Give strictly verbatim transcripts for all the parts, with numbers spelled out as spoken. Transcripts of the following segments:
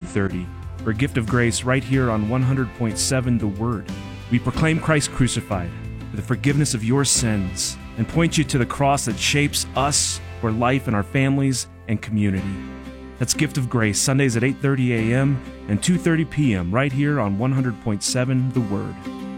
thirty for a gift of grace right here on one hundred point seven The Word. We proclaim Christ crucified for the forgiveness of your sins and point you to the cross that shapes us for life in our families and community. That's Gift of Grace, Sundays at eight thirty a.m. and two thirty p.m. right here on one hundred point seven The Word.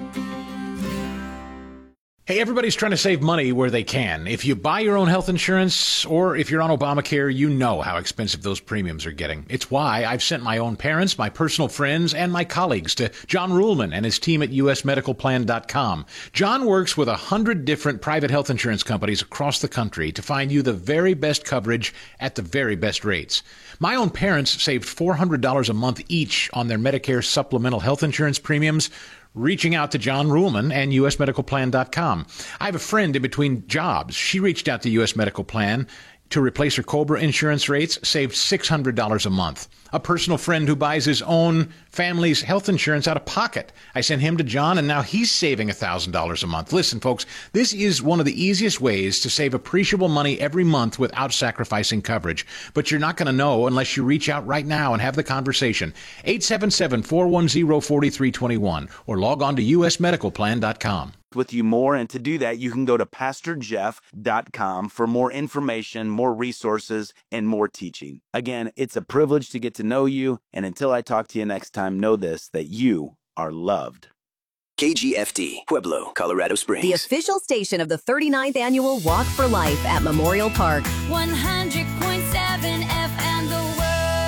Hey, everybody's trying to save money where they can. If you buy your own health insurance or if you're on Obamacare, you know how expensive those premiums are getting. It's why I've sent my own parents, my personal friends, and my colleagues to John Ruhlman and his team at U S medical plan dot com. John works with a hundred different private health insurance companies across the country to find you the very best coverage at the very best rates. My own parents saved four hundred dollars a month each on their Medicare supplemental health insurance premiums, reaching out to John Ruhlman and U S medical plan dot com. I have a friend in between jobs. She reached out to U S Medical Plan to replace her COBRA insurance rates, saved six hundred dollars a month. A personal friend who buys his own family's health insurance out of pocket. I sent him to John, and now he's saving one thousand dollars a month. Listen, folks, this is one of the easiest ways to save appreciable money every month without sacrificing coverage. But you're not going to know unless you reach out right now and have the conversation. eight seven seven, four one zero, four three two one or log on to U S medical plan dot com. With you more, and to do that, you can go to pastor jeff dot com for more information, more resources, and more teaching. Again, it's a privilege to get to know you, and until I talk to you next time, know this, that you are loved. K G F D, Pueblo, Colorado Springs. The official station of the thirty-ninth Annual Walk for Life at Memorial Park. one hundred point seven F M, The Word.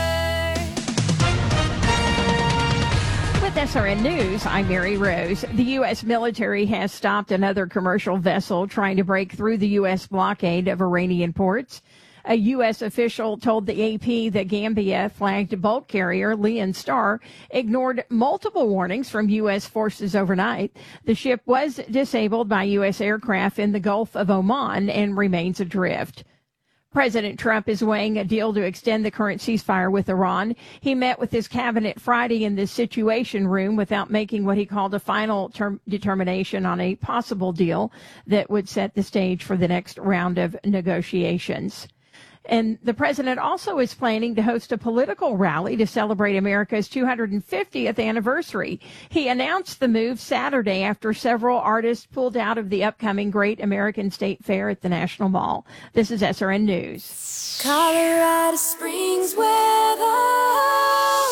With S R N News, I'm Mary Rose. The U S military has stopped another commercial vessel trying to break through the U S blockade of Iranian ports. A U S official told the A P that Gambia-flagged bulk carrier Leon Star ignored multiple warnings from U S forces overnight. The ship was disabled by U S aircraft in the Gulf of Oman and remains adrift. President Trump is weighing a deal to extend the current ceasefire with Iran. He met with his cabinet Friday in the Situation Room without making what he called a final term determination on a possible deal that would set the stage for the next round of negotiations. And the president also is planning to host a political rally to celebrate America's two hundred fiftieth anniversary. He announced the move Saturday after several artists pulled out of the upcoming Great American State Fair at the National Mall. This is S R N News. Colorado Springs weather.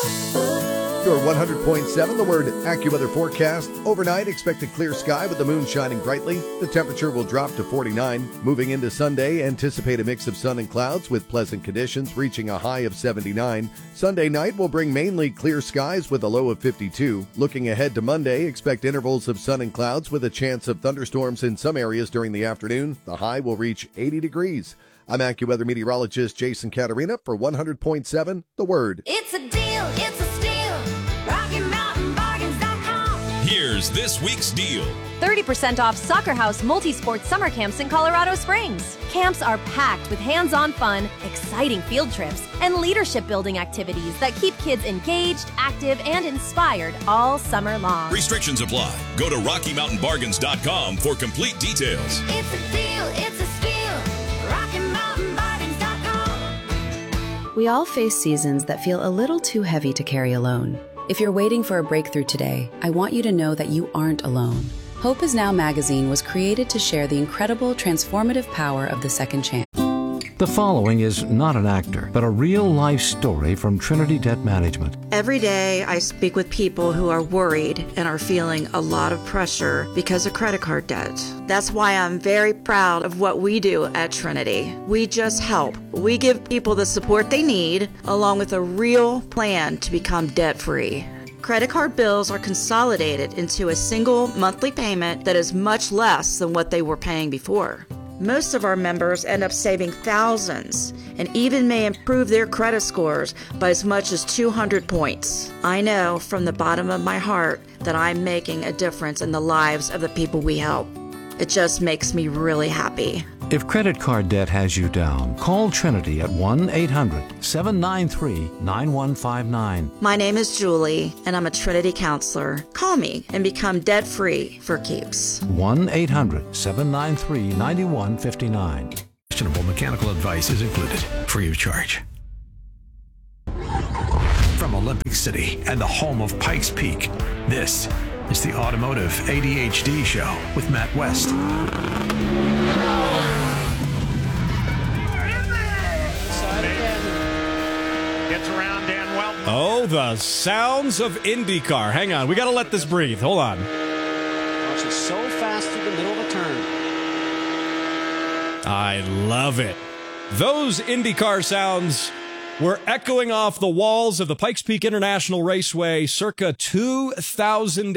Your one hundred point seven, The Word AccuWeather forecast. Overnight, expect a clear sky with the moon shining brightly. The temperature will drop to forty-nine. Moving into Sunday, anticipate a mix of sun and clouds with pleasant conditions reaching a high of seventy-nine. Sunday night will bring mainly clear skies with a low of fifty-two. Looking ahead to Monday, expect intervals of sun and clouds with a chance of thunderstorms in some areas during the afternoon. The high will reach eighty degrees. I'm AccuWeather meteorologist Jason Caterina for one hundred point seven, The Word. It's a deal, it's a steal. Rocky Mountain Bargains dot com. Here's this week's deal. thirty percent off Soccer House multi-sport summer camps in Colorado Springs. Camps are packed with hands-on fun, exciting field trips, and leadership building activities that keep kids engaged, active, and inspired all summer long. Restrictions apply. Go to Rocky Mountain Bargains dot com for complete details. It's a deal, it's a steal. Rocky Mountain Bargains dot com. We all face seasons that feel a little too heavy to carry alone. If you're waiting for a breakthrough today, I want you to know that you aren't alone. Hope Is Now magazine was created to share the incredible transformative power of the second chance. The following is not an actor, but a real-life story from Trinity Debt Management. Every day I speak with people who are worried and are feeling a lot of pressure because of credit card debt. That's why I'm very proud of what we do at Trinity. We just help. We give people the support they need, along with a real plan to become debt-free. Credit card bills are consolidated into a single monthly payment that is much less than what they were paying before. Most of our members end up saving thousands and even may improve their credit scores by as much as two hundred points. I know from the bottom of my heart that I'm making a difference in the lives of the people we help. It just makes me really happy. If credit card debt has you down, call Trinity at one eight hundred, seven nine three, nine one five nine. My name is Julie, and I'm a Trinity counselor. Call me and become debt-free for keeps. one eight hundred, seven nine three, nine one five nine. Questionable mechanical advice is included, free of charge. From Olympic City and the home of Pikes Peak. This is the Automotive A D H D Show with Matt West. Gets around Dan Welton. Oh, the sounds of IndyCar. Hang on, we got to let this breathe. Hold on. Oh, she's so fast through the middle of the turn. I love it. Those IndyCar sounds were echoing off the walls of the Pikes Peak International Raceway circa two thousand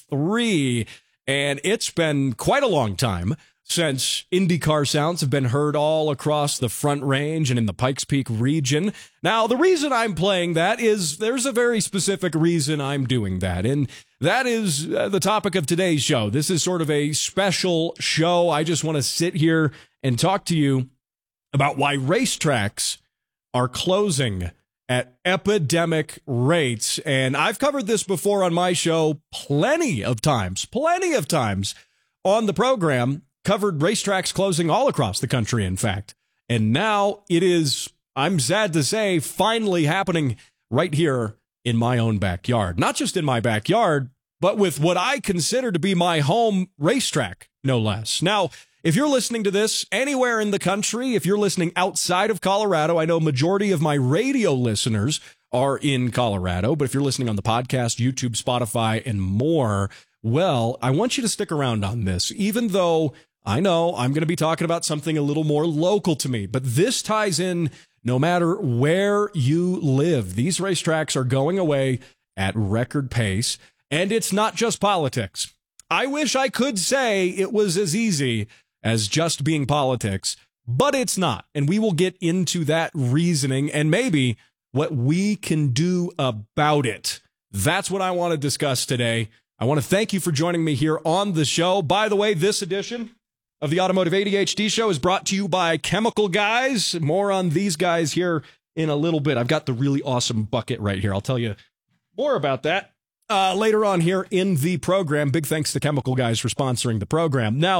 three, and it's been quite a long time since IndyCar sounds have been heard all across the Front Range and in the Pikes Peak region. Now, the reason I'm playing that is there's a very specific reason I'm doing that, and that is uh, the topic of today's show. This is sort of a special show. I just want to sit here and talk to you about why racetracks are closing at epidemic rates. And I've covered this before on my show plenty of times, plenty of times on the program, covered racetracks closing all across the country, in fact. And now it is, I'm sad to say, finally happening right here in my own backyard. Not just in my backyard, but with what I consider to be my home racetrack, no less. Now, if you're listening to this anywhere in the country, if you're listening outside of Colorado, I know majority of my radio listeners are in Colorado, but if you're listening on the podcast, YouTube, Spotify, and more, well, I want you to stick around on this, even though I know I'm going to be talking about something a little more local to me, but this ties in no matter where you live. These racetracks are going away at record pace, and it's not just politics. I wish I could say it was as easy as just being politics, but it's not. And we will get into that reasoning and maybe what we can do about it. That's what I want to discuss today. I want to thank you for joining me here on the show. By the way, this edition of the Automotive A D H D Show is brought to you by Chemical Guys. More on these guys here in a little bit. I've got the really awesome bucket right here. I'll tell you more about that uh, later on here in the program. Big thanks to Chemical Guys for sponsoring the program. Now,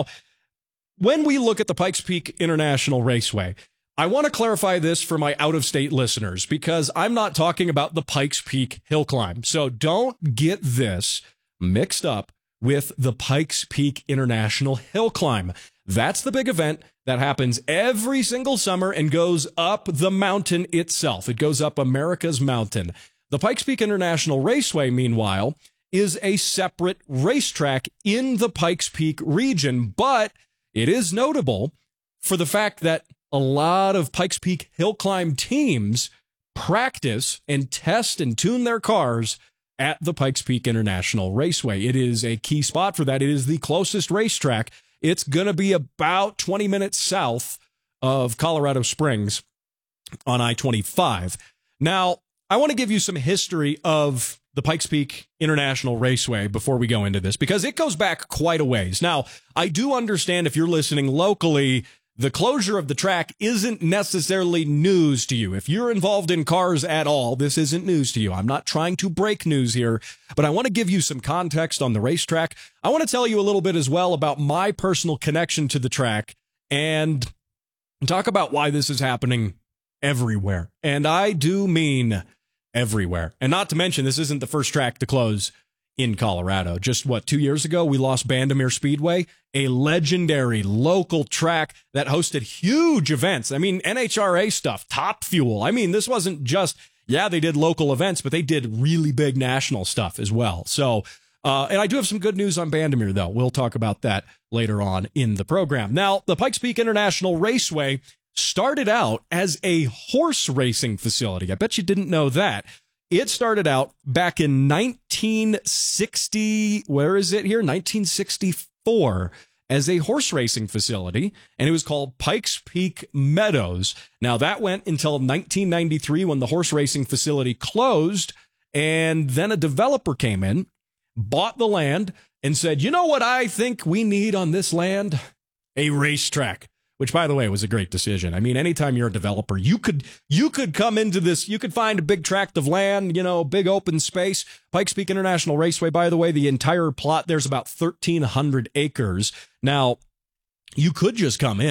when we look at the Pikes Peak International Raceway, I want to clarify this for my out-of-state listeners because I'm not talking about the Pikes Peak Hill Climb. So don't get this mixed up with the Pikes Peak International Hill Climb. That's the big event that happens every single summer and goes up the mountain itself. It goes up America's mountain. The Pikes Peak International Raceway, meanwhile, is a separate racetrack in the Pikes Peak region, but it is notable for the fact that a lot of Pikes Peak Hill Climb teams practice and test and tune their cars at the Pikes Peak International Raceway. It is a key spot for that. It is the closest racetrack. It's going to be about twenty minutes south of Colorado Springs on I twenty-five. Now, I want to give you some history of the Pikes Peak International Raceway before we go into this, because it goes back quite a ways. Now, I do understand if you're listening locally, the closure of the track isn't necessarily news to you. If you're involved in cars at all, this isn't news to you. I'm not trying to break news here, but I want to give you some context on the racetrack. I want to tell you a little bit as well about my personal connection to the track and talk about why this is happening everywhere. And I do mean everywhere. And not to mention, this isn't the first track to close in Colorado. Just, what, two years ago, we lost Bandimere Speedway, a legendary local track that hosted huge events. I mean, N H R A stuff, Top Fuel. I mean, this wasn't just, yeah, they did local events, but they did really big national stuff as well. So, uh, and I do have some good news on Bandimere, though. We'll talk about that later on in the program. Now, the Pikes Peak International Raceway started out as a horse racing facility. I bet you didn't know that. It started out back in nineteen sixty, where is it here? nineteen sixty-four, as a horse racing facility, and it was called Pikes Peak Meadows. Now, that went until nineteen ninety-three when the horse racing facility closed, and then a developer came in, bought the land, and said, you know what I think we need on this land? A racetrack. Which, by the way, was a great decision. I mean, anytime you're a developer, you could you could come into this, you could find a big tract of land, you know, big open space. Pikes Peak International Raceway, by the way, the entire plot, there's about thirteen hundred acres. Now, you could just come in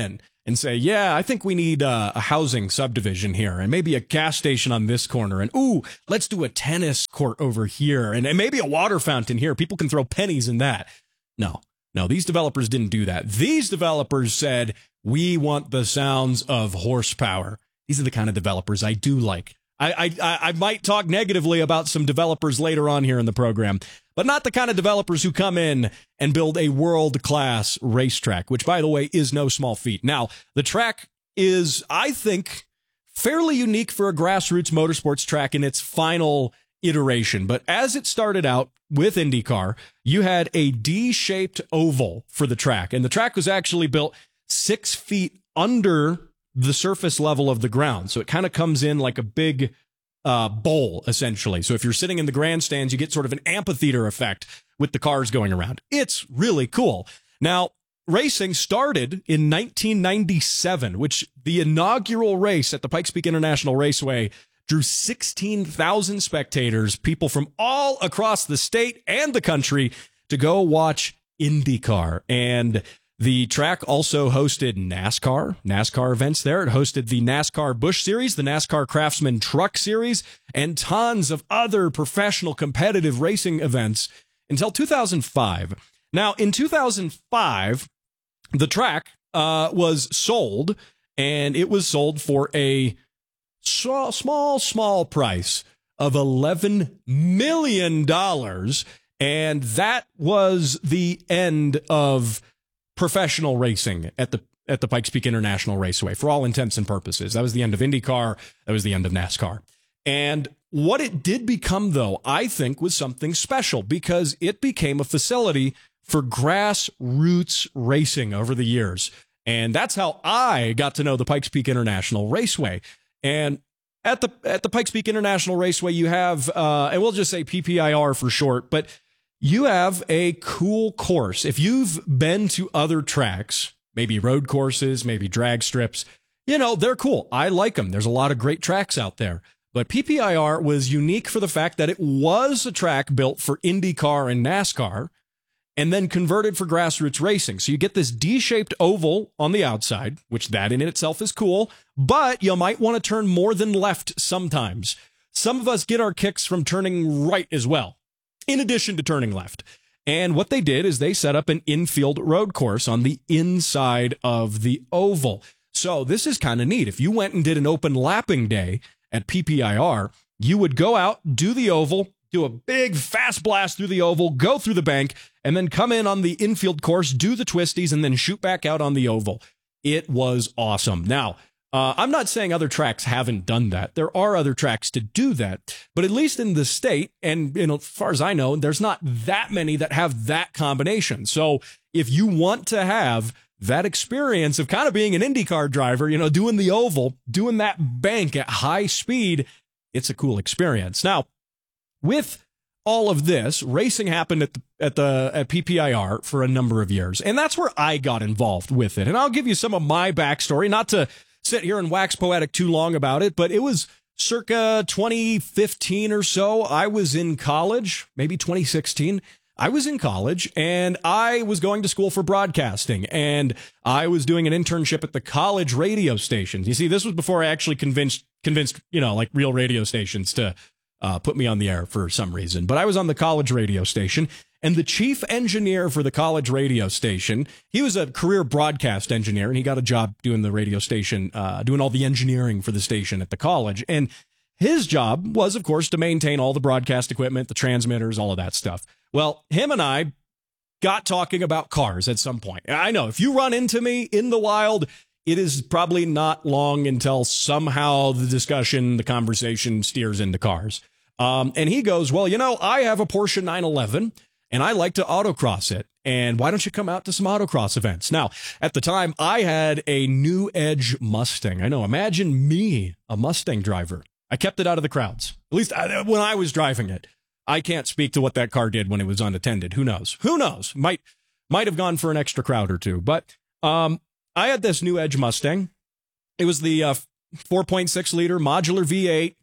and say, yeah, I think we need uh, a housing subdivision here and maybe a gas station on this corner. And, ooh, let's do a tennis court over here and, and maybe a water fountain here. People can throw pennies in that. No, no, these developers didn't do that. These developers said, we want the sounds of horsepower. These are the kind of developers I do like. I, I, I might talk negatively about some developers later on here in the program, but not the kind of developers who come in and build a world-class racetrack, which, by the way, is no small feat. Now, the track is, I think, fairly unique for a grassroots motorsports track in its final iteration. But as it started out with IndyCar, you had a D-shaped oval for the track, and the track was actually built six feet under the surface level of the ground. So it kind of comes in like a big uh, bowl, essentially. So if you're sitting in the grandstands, you get sort of an amphitheater effect with the cars going around. It's really cool. Now, racing started in nineteen ninety-seven, which the inaugural race at the Pikes Peak International Raceway drew sixteen thousand spectators, people from all across the state and the country, to go watch IndyCar. And the track also hosted NASCAR, NASCAR events there. It hosted the NASCAR Busch Series, the NASCAR Craftsman Truck Series, and tons of other professional competitive racing events until two thousand five. Now, in two thousand five, the track uh, was sold, and it was sold for a small, small, small price of eleven million dollars, and that was the end of professional racing at the at the Pikes Peak International Raceway for all intents and purposes. That was the end of IndyCar. That was the end of NASCAR. And what it did become, though, I think was something special because it became a facility for grassroots racing over the years. And that's how I got to know the Pikes Peak International Raceway. And at the at the Pikes Peak International Raceway, you have, uh, and we'll just say P P I R for short, but you have a cool course. If you've been to other tracks, maybe road courses, maybe drag strips, you know, they're cool. I like them. There's a lot of great tracks out there. But P P I R was unique for the fact that it was a track built for IndyCar and NASCAR and then converted for grassroots racing. So you get this D-shaped oval on the outside, which that in itself is cool, but you might want to turn more than left sometimes. Some of us get our kicks from turning right as well, in addition to turning left. And what they did is they set up an infield road course on the inside of the oval. So this is kind of neat. If you went and did an open lapping day at P P I R, you would go out, do the oval, do a big fast blast through the oval, go through the bank, and then come in on the infield course, do the twisties, and then shoot back out on the oval. It was awesome. Now, Uh, I'm not saying other tracks haven't done that. There are other tracks to do that. But at least in the state, and you know, as far as I know, there's not that many that have that combination. So if you want to have that experience of kind of being an IndyCar driver, you know, doing the oval, doing that bank at high speed, it's a cool experience. Now, with all of this, racing happened at the, at the at P P I R for a number of years. And that's where I got involved with it. And I'll give you some of my backstory, not to sit here and wax poetic too long about it, but it was circa twenty fifteen or so. I was in college, maybe twenty sixteen. I was in college and I was going to school for broadcasting, and I was doing an internship at the college radio stations. You see, this was before I actually convinced, convinced, you know, like real radio stations to uh, put me on the air for some reason. But I was on the college radio station, and the chief engineer for the college radio station, he was a career broadcast engineer, and he got a job doing the radio station, uh, doing all the engineering for the station at the college. And his job was, of course, to maintain all the broadcast equipment, the transmitters, all of that stuff. Well, him and I got talking about cars at some point. I know if you run into me in the wild, it is probably not long until somehow the discussion, the conversation steers into cars. Um, and he goes, well, you know, I have a Porsche nine eleven and I like to autocross it. And why don't you come out to some autocross events? Now, at the time, I had a New Edge Mustang. I know, imagine me, a Mustang driver. I kept it out of the crowds, at least I, when I was driving it. I can't speak to what that car did when it was unattended. Who knows? Who knows? Might might have gone for an extra crowd or two. But um, I had this New Edge Mustang. It was the uh, four point six liter modular V eight,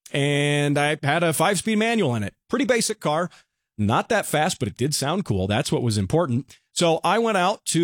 and I had a five-speed manual in it. Pretty basic car. Not that fast, but it did sound cool. That's what was important. So I went out to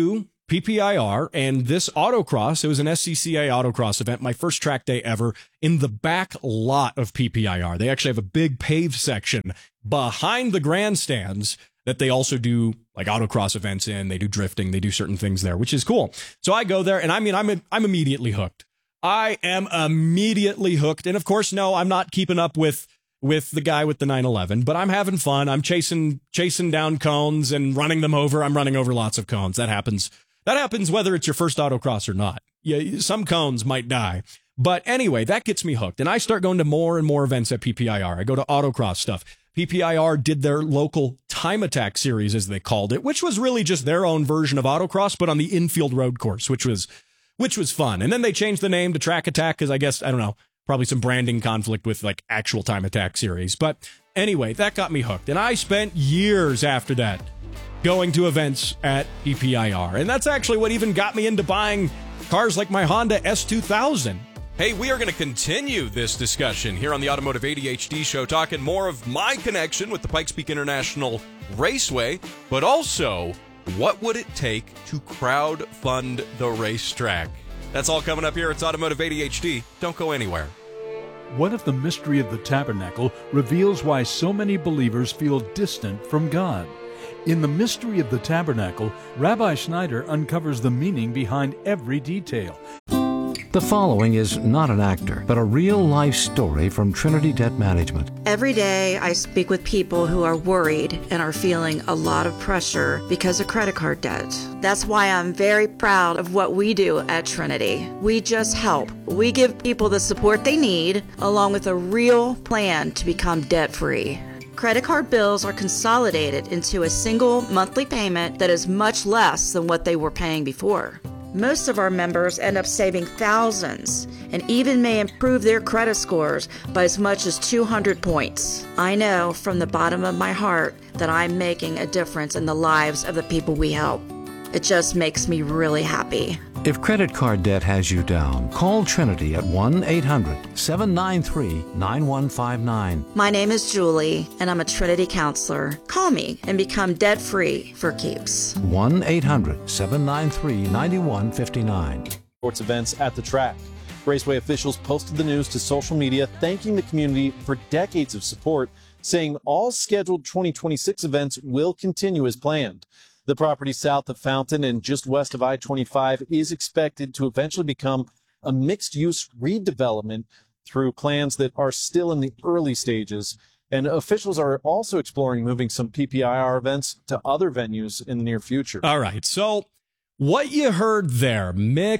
P P I R, and this autocross, it was an S C C A autocross event, my first track day ever, in the back lot of P P I R. They actually have a big paved section behind the grandstands that they also do like autocross events in. They do drifting, they do certain things there, which is cool. So I go there, and I mean, I'm I'm immediately hooked. I am immediately hooked. And of course, no, I'm not keeping up with with the guy with the nine eleven, but I'm having fun. I'm chasing chasing down cones and running them over. I'm running over lots of cones. That happens. That happens whether it's your first autocross or not. Yeah, some cones might die. But anyway, that gets me hooked. And I start going to more and more events at P P I R. I go to autocross stuff. P P I R did their local Time Attack series, as they called it, which was really just their own version of autocross, but on the infield road course, which was which was fun. And then they changed the name to Track Attack because I guess, I don't know, probably some branding conflict with like actual Time Attack series. But anyway, that got me hooked. And I spent years after that going to events at P P I R. And that's actually what even got me into buying cars like my Honda S two thousand. Hey, we are going to continue this discussion here on the Automotive A D H D Show, talking more of my connection with the Pikes Peak International Raceway, but also what would it take to crowdfund the racetrack? That's all coming up here. It's Automotive A D H D. Don't go anywhere. What if the mystery of the tabernacle reveals why so many believers feel distant from God? In The Mystery of the Tabernacle, Rabbi Schneider uncovers the meaning behind every detail. The following is not an actor, but a real-life story from Trinity Debt Management. Every day I speak with people who are worried and are feeling a lot of pressure because of credit card debt. That's why I'm very proud of what we do at Trinity. We just help. We give people the support they need, along with a real plan to become debt-free. Credit card bills are consolidated into a single monthly payment that is much less than what they were paying before. Most of our members end up saving thousands and even may improve their credit scores by as much as two hundred points. I know from the bottom of my heart that I'm making a difference in the lives of the people we help. It just makes me really happy. If credit card debt has you down, call Trinity at one eight hundred seven nine three nine one five nine. My name is Julie, and I'm a Trinity counselor. Call me and become debt-free for keeps. one eight hundred seven nine three nine one five nine. Sports events at the track. Raceway officials posted the news to social media, thanking the community for decades of support, saying all scheduled twenty twenty-six events will continue as planned. The property south of Fountain and just west of I twenty-five is expected to eventually become a mixed-use redevelopment through plans that are still in the early stages. And officials are also exploring moving some P P I R events to other venues in the near future. All right, so what you heard there,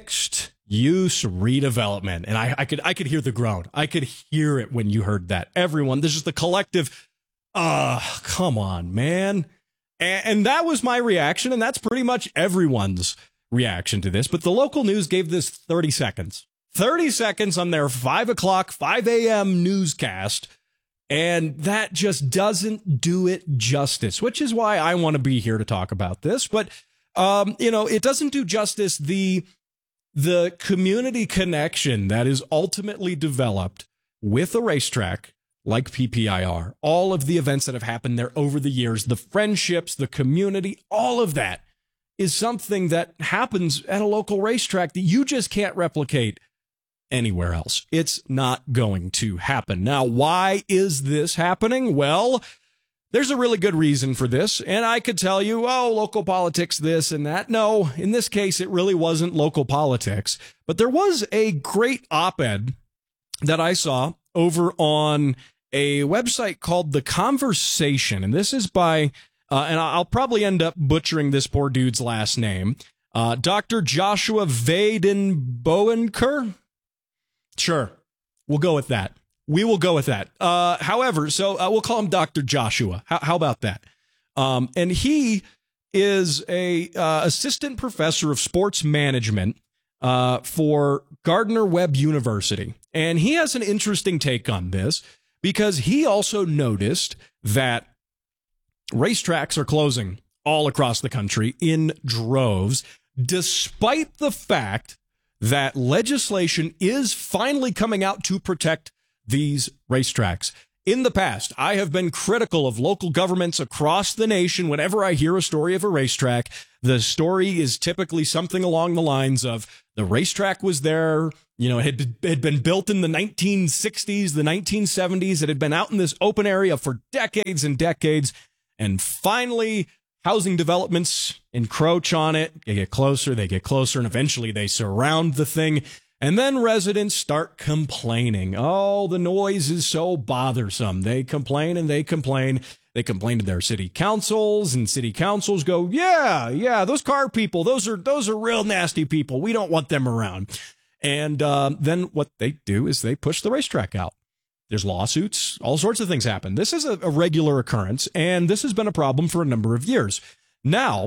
mixed-use redevelopment, and I, I could I could hear the groan. I could hear it when you heard that. Everyone, this is the collective, uh, come on, man. And that was my reaction, and that's pretty much everyone's reaction to this. But the local news gave this thirty seconds. thirty seconds on their five o'clock, five a.m. newscast, and that just doesn't do it justice, which is why I want to be here to talk about this. But, um, you know, it doesn't do justice the, the community connection that is ultimately developed with a racetrack like P P I R, all of the events that have happened there over the years, the friendships, the community, all of that is something that happens at a local racetrack that you just can't replicate anywhere else. It's not going to happen. Now, why is this happening? Well, there's a really good reason for this, and I could tell you, oh, local politics, this and that. No, in this case, it really wasn't local politics, but there was a great op-ed that I saw over on a website called The Conversation, and this is by, uh, and I'll probably end up butchering this poor dude's last name, uh, Doctor Joshua Weidenboenker. Sure, we'll go with that. We will go with that. Uh, however, so uh, we'll call him Doctor Joshua. How, how about that? Um, and he is a uh, assistant professor of sports management uh, for Gardner-Webb University, and he has an interesting take on this, because he also noticed that racetracks are closing all across the country in droves, despite the fact that legislation is finally coming out to protect these racetracks. In the past, I have been critical of local governments across the nation. Whenever I hear a story of a racetrack, the story is typically something along the lines of the racetrack was there, you know, it had, it had been built in the nineteen sixties, the nineteen seventies. It had been out in this open area for decades and decades. And finally, housing developments encroach on it. They get closer, they get closer, and eventually they surround the thing. And then residents start complaining. Oh, the noise is so bothersome. They complain and they complain. They complain to their city councils, and city councils go, yeah, yeah, those car people, those are those are real nasty people. We don't want them around. And uh, then what they do is they push the racetrack out. There's lawsuits. All sorts of things happen. This is a, a regular occurrence, and this has been a problem for a number of years. Now,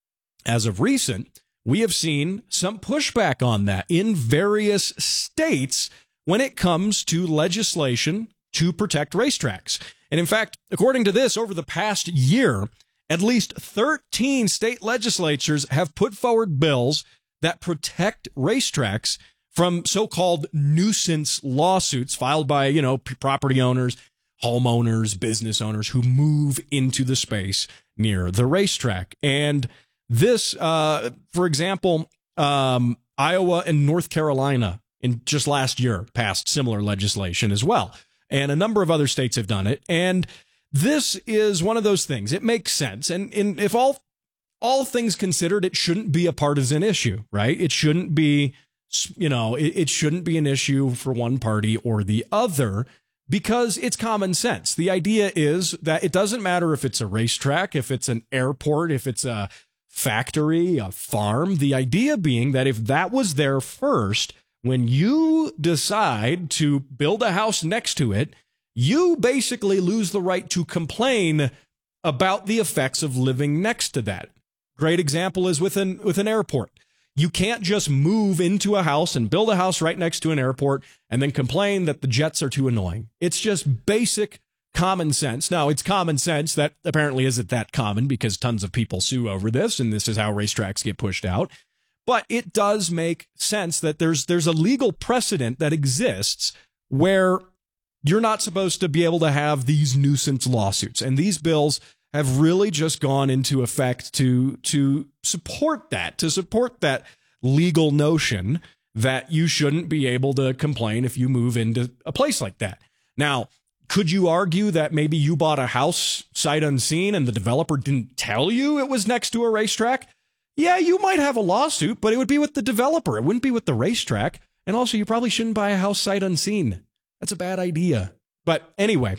as of recent, we have seen some pushback on that in various states when it comes to legislation to protect racetracks. And in fact, according to this, over the past year, at least thirteen state legislatures have put forward bills that protect racetracks from so-called nuisance lawsuits filed by, you know, property owners, homeowners, business owners who move into the space near the racetrack. And this, uh, for example, um, Iowa and North Carolina in just last year passed similar legislation as well. And a number of other states have done it. And this is one of those things. It makes sense. And, and if all, all things considered, it shouldn't be a partisan issue, right? It shouldn't be, you know, it, it shouldn't be an issue for one party or the other, because it's common sense. The idea is that it doesn't matter if it's a racetrack, if it's an airport, if it's a factory, a farm. The idea being that if that was there first, when you decide to build a house next to it, you basically lose the right to complain about the effects of living next to that. Great example is with an, with an airport. You can't just move into a house and build a house right next to an airport and then complain that the jets are too annoying. It's just basic common sense. Now, it's common sense that apparently isn't that common because tons of people sue over this, and this is how racetracks get pushed out. But it does make sense that there's there's a legal precedent that exists where you're not supposed to be able to have these nuisance lawsuits. And these bills have really just gone into effect to to support that, to support that legal notion that you shouldn't be able to complain if you move into a place like that. Now, could you argue that maybe you bought a house sight unseen and the developer didn't tell you it was next to a racetrack? Yeah, you might have a lawsuit, but it would be with the developer. It wouldn't be with the racetrack. And also, you probably shouldn't buy a house sight unseen. That's a bad idea. But anyway,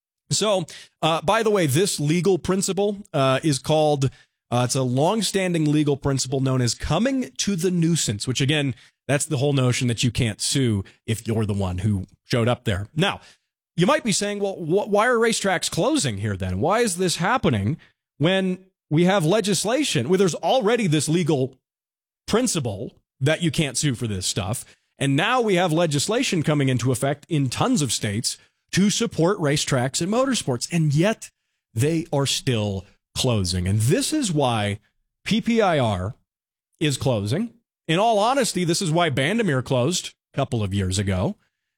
so uh, by the way, this legal principle uh, is called, uh, it's a longstanding legal principle known as coming to the nuisance, which again, that's the whole notion that you can't sue if you're the one who showed up there. Now, you might be saying, well, wh- why are racetracks closing here then? Why is this happening when we have legislation where there's already this legal principle that you can't sue for this stuff? And now we have legislation coming into effect in tons of states to support racetracks and motorsports, and yet they are still closing. And this is why P P I R is closing. In all honesty, this is why Bandimere closed a couple of years ago.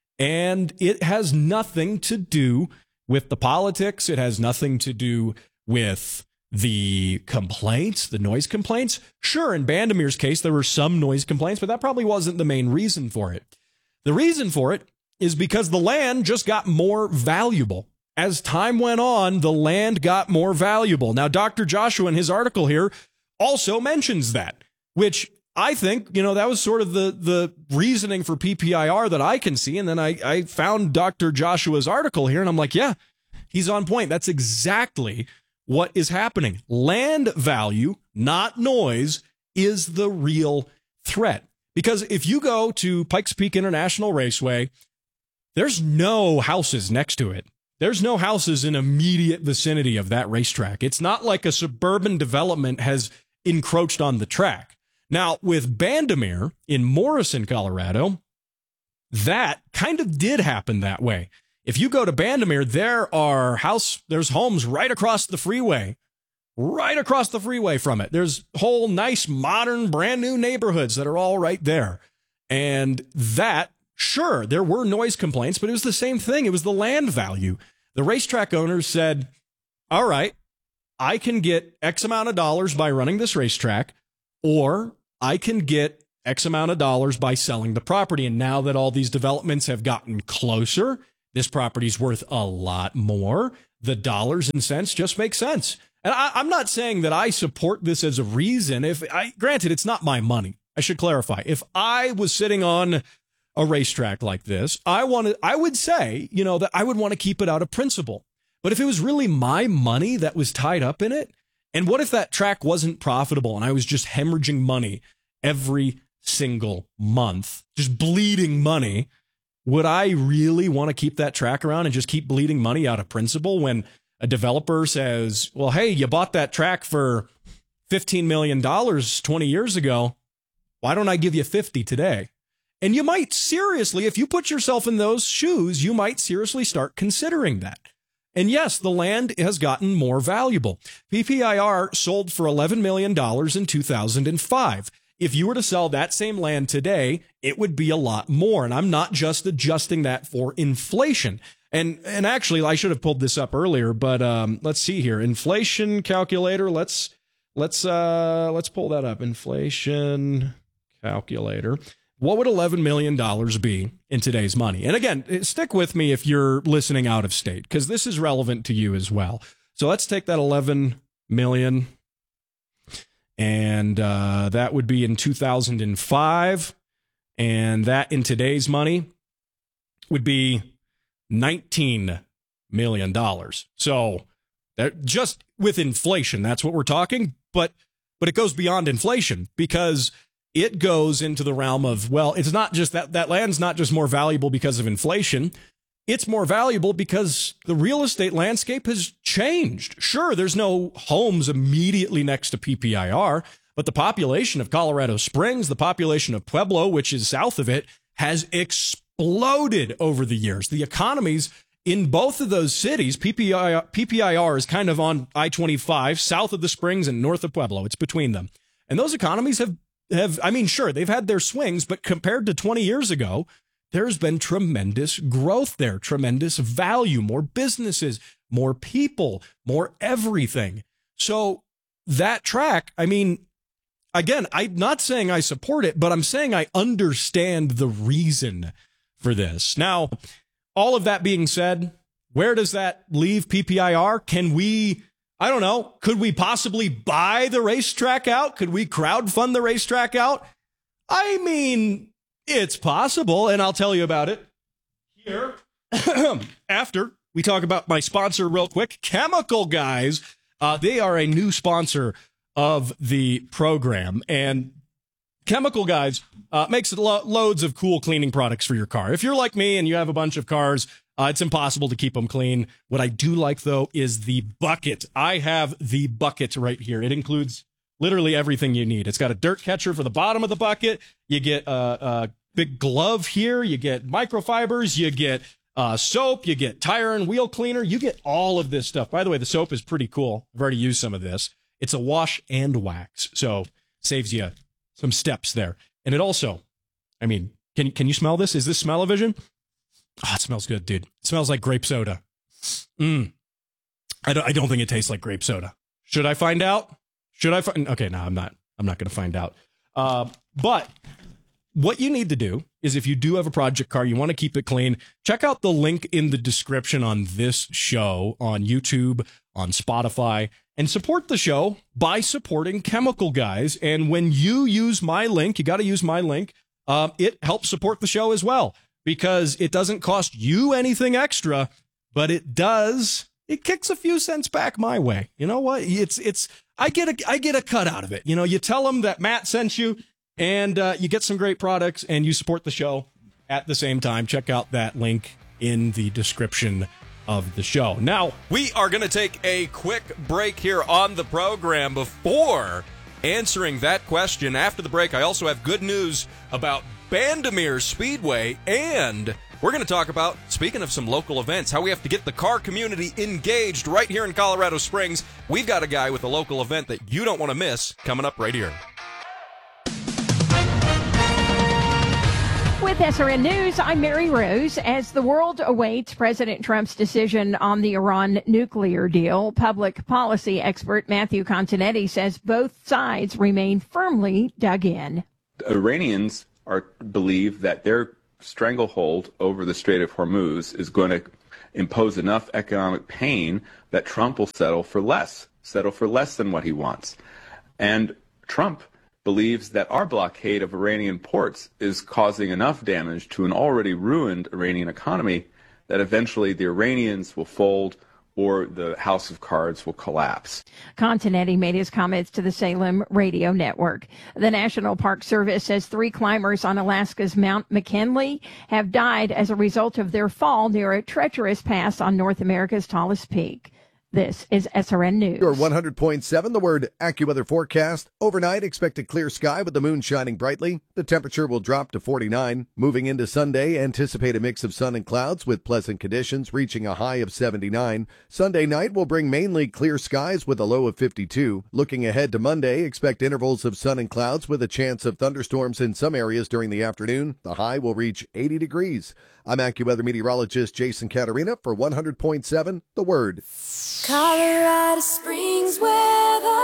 And it has nothing to do with the politics. It has nothing to do with the complaints, the noise complaints. Sure, in Bandimere's case, there were some noise complaints, but that probably wasn't the main reason for it. The reason for it is because the land just got more valuable. As time went on, the land got more valuable. Now, Doctor Joshua in his article here also mentions that, which I think, you know, that was sort of the, the reasoning for P P I R that I can see. And then I, I found Doctor Joshua's article here, and I'm like, yeah, he's on point. That's exactly what is happening. Land value, not noise, is the real threat. Because if you go to Pikes Peak International Raceway, there's no houses next to it. There's no houses in immediate vicinity of that racetrack. It's not like a suburban development has encroached on the track. Now, with Bandimere in Morrison, Colorado, that kind of did happen that way. If you go to Bandimere, there are house, there's homes right across the freeway, right across the freeway from it. There's whole nice, modern, brand new neighborhoods that are all right there. And that, sure, there were noise complaints, but it was the same thing. It was the land value. The racetrack owners said, all right, I can get X amount of dollars by running this racetrack, or I can get X amount of dollars by selling the property. And now that all these developments have gotten closer, this property's worth a lot more. The dollars and cents just make sense. And I, I'm not saying that I support this as a reason. If I, granted, it's not my money. I should clarify. If I was sitting on a racetrack like this, I wanted, I would say, you know, that I would want to keep it out of principle. But if it was really my money that was tied up in it, and what if that track wasn't profitable and I was just hemorrhaging money every single month, just bleeding money, would I really want to keep that track around and just keep bleeding money out of principle when a developer says, well, hey, you bought that track for fifteen million dollars twenty years ago. Why don't I give you fifty today? And you might seriously, if you put yourself in those shoes, you might seriously start considering that. And yes, the land has gotten more valuable. P P I R sold for eleven million dollars in two thousand five. If you were to sell that same land today, it would be a lot more. And I'm not just adjusting that for inflation. And and actually, I should have pulled this up earlier, but um, let's see here. Inflation calculator. Let's let's uh, let's pull that up. Inflation calculator. What would eleven million dollars be in today's money? And again, stick with me if you're listening out of state, because this is relevant to you as well. So let's take that eleven million dollars, and uh, that would be in two thousand five, and that in today's money would be nineteen million dollars. So that just with inflation, that's what we're talking. But but it goes beyond inflation, because it goes into the realm of, well, it's not just that that land's not just more valuable because of inflation. It's more valuable because the real estate landscape has changed. Sure, there's no homes immediately next to P P I R, but the population of Colorado Springs, the population of Pueblo, which is south of it, has exploded over the years. The economies in both of those cities, P P I R, P P I R is kind of on I twenty-five, south of the Springs and north of Pueblo. It's between them. And those economies have have, I mean, sure, they've had their swings, but compared to twenty years ago, there's been tremendous growth there, tremendous value, more businesses, more people, more everything. So that track, I mean, again, I'm not saying I support it, but I'm saying I understand the reason for this. Now, all of that being said, where does that leave P P I R? Can we... I don't know. Could we possibly buy the racetrack out? Could we crowdfund the racetrack out? I mean, it's possible, and I'll tell you about it here after we talk about my sponsor real quick, Chemical Guys. Uh, they are a new sponsor of the program, and Chemical Guys uh, makes lo- loads of cool cleaning products for your car. If you're like me and you have a bunch of cars, Uh, it's impossible to keep them clean. What I do like, though, is the bucket. I have the bucket right here. It includes literally everything you need. It's got a dirt catcher for the bottom of the bucket. You get a, a big glove here. You get microfibers. You get uh, soap. You get tire and wheel cleaner. You get all of this stuff. By the way, the soap is pretty cool. I've already used some of this. It's a wash and wax, so saves you some steps there. And it also, I mean, can, can you smell this? Is this smell-o-vision? Oh, it smells good, dude. It smells like grape soda. Mm. I don't, I don't think it tastes like grape soda. Should I find out? Should I find? Okay, no, I'm not. I'm not going to find out. Uh, but what you need to do is, if you do have a project car, you want to keep it clean, check out the link in the description on this show on YouTube, on Spotify, and support the show by supporting Chemical Guys. And when you use my link, you got to use my link. Uh, it helps support the show as well, because it doesn't cost you anything extra, but it does. It kicks a few cents back my way. You know what? It's it's. I get a I get a cut out of it. You know, you tell them that Matt sent you, and uh, you get some great products, and you support the show at the same time. Check out that link in the description of the show. Now, we are going to take a quick break here on the program. Before answering that question, after the break, I also have good news about Bandimere Speedway, and we're going to talk about, speaking of some local events, how we have to get the car community engaged right here in Colorado Springs. We've got a guy with a local event that you don't want to miss coming up right here. With With S R N News, I'm Mary Rose. As the world awaits President Trump's decision on the Iran nuclear deal, public policy expert Matthew Continetti says both sides remain firmly dug in. Iranians are believe that their stranglehold over the Strait of Hormuz is going to impose enough economic pain that Trump will settle for less, settle for less than what he wants. And Trump believes that our blockade of Iranian ports is causing enough damage to an already ruined Iranian economy that eventually the Iranians will fold or the house of cards will collapse. Continetti made his comments to the Salem radio network. The National Park Service says three climbers on Alaska's Mount McKinley have died as a result of their fall near a treacherous pass on North America's tallest peak. This is S R N News. Your one hundred point seven, the word AccuWeather forecast. Overnight, expect a clear sky with the moon shining brightly. The temperature will drop to forty-nine. Moving into Sunday, anticipate a mix of sun and clouds with pleasant conditions, reaching a high of seventy-nine. Sunday night will bring mainly clear skies with a low of fifty-two. Looking ahead to Monday, expect intervals of sun and clouds with a chance of thunderstorms in some areas during the afternoon. The high will reach eighty degrees. I'm AccuWeather meteorologist Jason Caterina for one hundred point seven, The Word. Colorado Springs weather.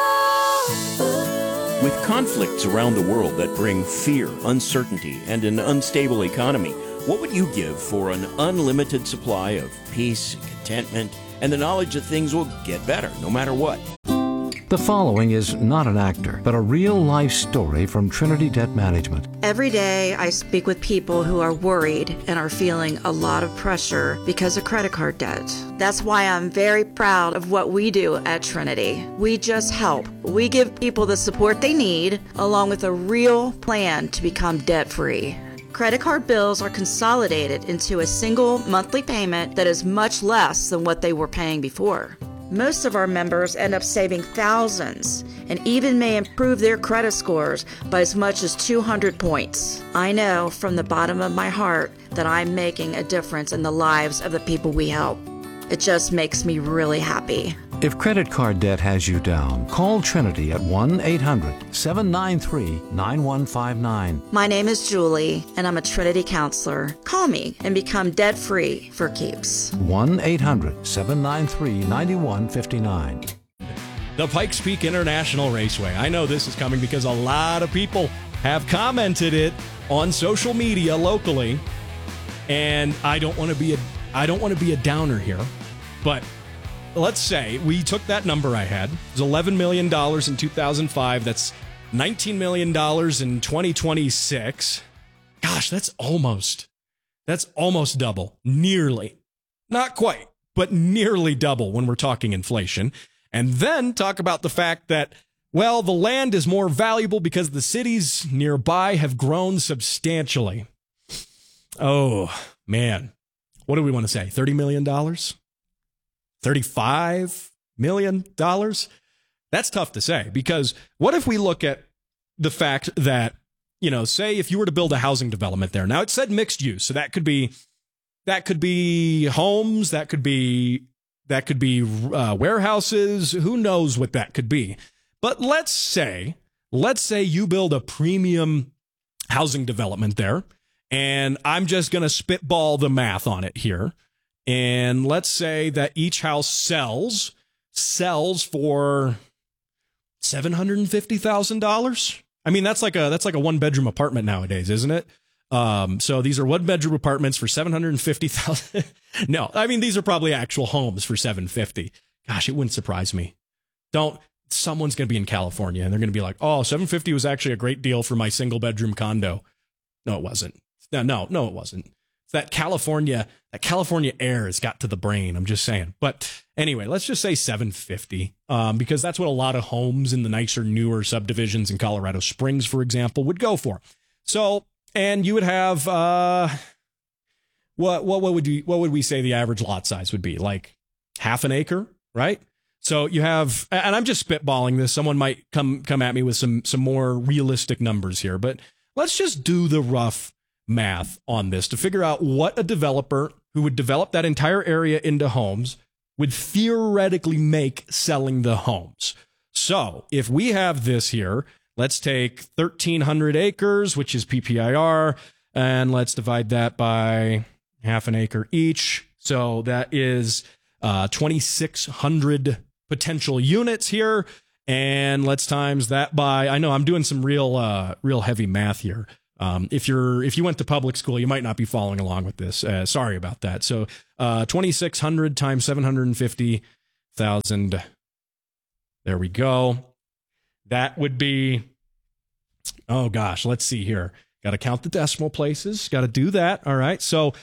With conflicts around the world that bring fear, uncertainty, and an unstable economy, what would you give for an unlimited supply of peace, contentment, and the knowledge that things will get better no matter what? The following is not an actor, but a real-life story from Trinity Debt Management. Every day I speak with people who are worried and are feeling a lot of pressure because of credit card debt. That's why I'm very proud of what we do at Trinity. We just help. We give people the support they need, along with a real plan to become debt-free. Credit card bills are consolidated into a single monthly payment that is much less than what they were paying before. Most of our members end up saving thousands and even may improve their credit scores by as much as two hundred points. I know from the bottom of my heart that I'm making a difference in the lives of the people we help. It just makes me really happy. If credit card debt has you down, call Trinity at one eight hundred seven nine three nine one five nine. My name is Julie, and I'm a Trinity counselor. Call me and become debt-free for keeps. one eight hundred seven nine three nine one five nine. The Pikes Peak International Raceway. I know this is coming because a lot of people have commented it on social media locally, and I don't want to be a I don't want to be a downer here, but let's say we took that number I had. It was eleven million dollars in two thousand five. That's nineteen million dollars in twenty twenty-six. Gosh, that's almost, that's almost double. Nearly. Not quite, but nearly double when we're talking inflation. And then talk about the fact that, well, the land is more valuable because the cities nearby have grown substantially. Oh, man. What do we want to say? thirty million dollars? thirty-five million dollars? That's tough to say, because what if we look at the fact that, you know, say if you were to build a housing development there. Now, it said mixed use, so that could be that could be homes, that could be that could be uh, warehouses, who knows what that could be. But let's say, let's say you build a premium housing development there, and I'm just going to spitball the math on it here. And let's say that each house sells, sells for seven hundred fifty thousand dollars. I mean, that's like a, that's like a one bedroom apartment nowadays, isn't it? Um, so these are one bedroom apartments for seven hundred fifty thousand. No, I mean, these are probably actual homes for seven hundred fifty thousand. Gosh, it wouldn't surprise me. Don't, someone's going to be in California and they're going to be like, oh, seven hundred fifty was actually a great deal for my single bedroom condo. No, it wasn't. No, no, no, it wasn't. It's that California, that California air has got to the brain. I'm just saying. But anyway, let's just say seven hundred fifty, um, because that's what a lot of homes in the nicer, newer subdivisions in Colorado Springs, for example, would go for. So, and you would have, uh, what, what, what would you, what would we say the average lot size would be? Like half an acre, right? So you have, and I'm just spitballing this. Someone might come, come at me with some, some more realistic numbers here, but let's just do the rough math on this to figure out what a developer who would develop that entire area into homes would theoretically make selling the homes. So if we have this here, let's take thirteen hundred acres, which is P P I R, And let's divide that by half an acre each. So that is uh, twenty-six hundred potential units here. And let's times that by, I know I'm doing some real, uh, real heavy math here. Um, if you're, if you went to public school, you might not be following along with this. Uh, sorry about that. So uh, twenty-six hundred times seven hundred fifty thousand. There we go. That would be, oh gosh, let's see here. Got to count the decimal places. Got to do that. All right. So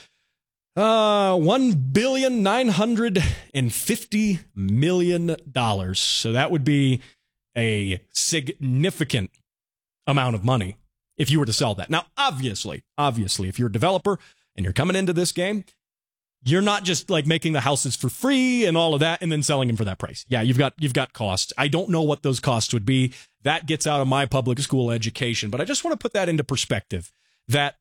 uh, one billion nine hundred fifty million dollars. So that would be a significant amount of money if you were to sell that. Now, obviously, obviously, if you're a developer and you're coming into this game, you're not just like making the houses for free and all of that and then selling them for that price. Yeah, you've got you've got costs. I don't know what those costs would be. That gets out of my public school education. But I just want to put that into perspective, that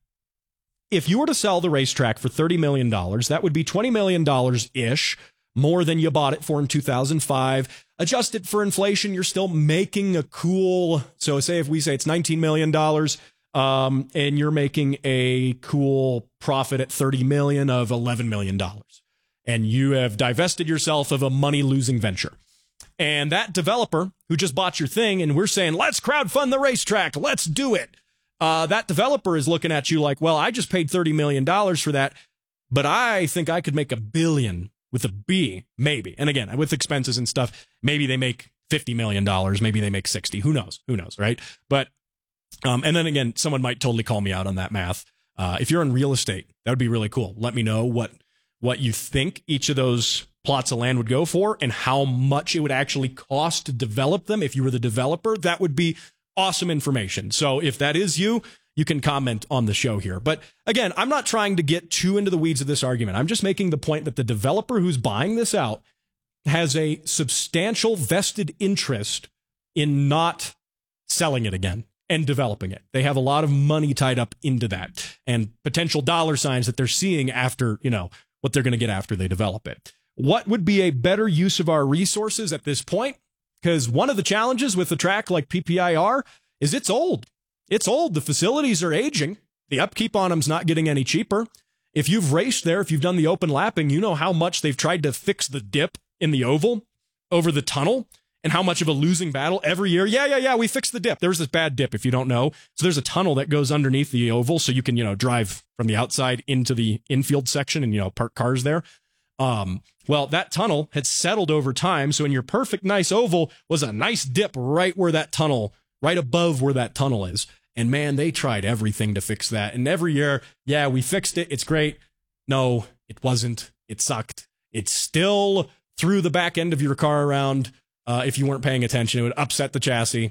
if you were to sell the racetrack for thirty million dollars, that would be twenty million dollars-ish more than you bought it for in two thousand five. Adjusted for inflation, you're still making a cool, so say if we say it's nineteen million dollars, um, and you're making a cool profit at thirty million dollars of eleven million dollars. And you have divested yourself of a money-losing venture. And that developer who just bought your thing, and we're saying, let's crowdfund the racetrack, let's do it. Uh, that developer is looking at you like, well, I just paid thirty million dollars for that, but I think I could make a billion with a B, maybe. And again, with expenses and stuff, maybe they make fifty million dollars, maybe they make sixty. Who knows? Who knows, right? But, um, and then again, someone might totally call me out on that math. Uh, if you're in real estate, that would be really cool. Let me know what, what you think each of those plots of land would go for and how much it would actually cost to develop them. If you were the developer, that would be awesome information. So if that is you, you can comment on the show here. But again, I'm not trying to get too into the weeds of this argument. I'm just making the point that the developer who's buying this out has a substantial vested interest in not selling it again and developing it. They have a lot of money tied up into that and potential dollar signs that they're seeing after, you know, what they're going to get after they develop it. What would be a better use of our resources at this point? Because one of the challenges with a track like P P I R is it's old. It's old. The facilities are aging. The upkeep on them's not getting any cheaper. If you've raced there, if you've done the open lapping, you know how much they've tried to fix the dip in the oval over the tunnel and how much of a losing battle every year. Yeah, yeah, yeah, we fixed the dip. There's this bad dip, if you don't know. So there's a tunnel that goes underneath the oval so you can, you know, drive from the outside into the infield section and, you know, park cars there. Um, well, that tunnel had settled over time. So in your perfect nice oval was a nice dip right where that tunnel, right above where that tunnel is. And man, they tried everything to fix that. And every year, yeah, we fixed it. It's great. No, it wasn't. It sucked. It still threw the back end of your car around. Uh, if you weren't paying attention, it would upset the chassis.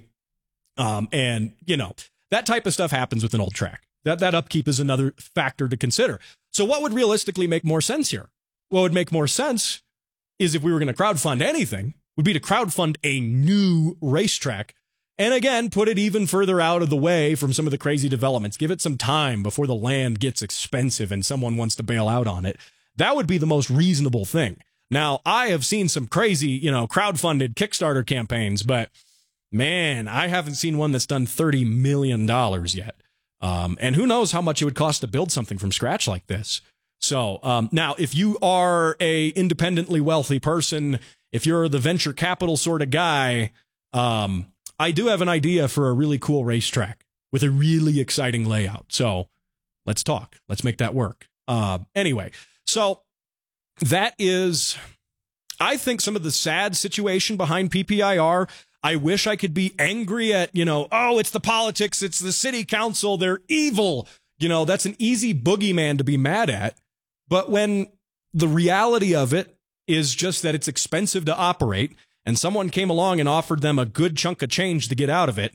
Um, and you know, that type of stuff happens with an old track. That, that upkeep is another factor to consider. So what would realistically make more sense here? What would make more sense is if we were going to crowdfund anything, would be to crowdfund a new racetrack. And again, put it even further out of the way from some of the crazy developments. Give it some time before the land gets expensive and someone wants to bail out on it. That would be the most reasonable thing. Now, I have seen some crazy, you know, crowdfunded Kickstarter campaigns, but man, I haven't seen one that's done thirty million dollars yet. Um, and who knows how much it would cost to build something from scratch like this. So um, now, if you are a independently wealthy person, if you're the venture capital sort of guy, um, I do have an idea for a really cool racetrack with a really exciting layout. So let's talk. Let's make that work. Uh, anyway, so that is, I think, some of the sad situation behind P P I R. I wish I could be angry at, you know, oh, it's the politics, it's the city council, they're evil. You know, that's an easy boogeyman to be mad at. But when the reality of it is just that it's expensive to operate, and someone came along and offered them a good chunk of change to get out of it,